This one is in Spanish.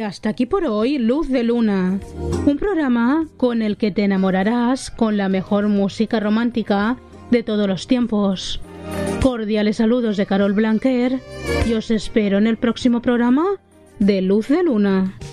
Y hasta aquí por hoy, Luz de Luna, un programa con el que te enamorarás con la mejor música romántica de todos los tiempos. Cordiales saludos de Carol Blanquer y os espero en el próximo programa de Luz de Luna.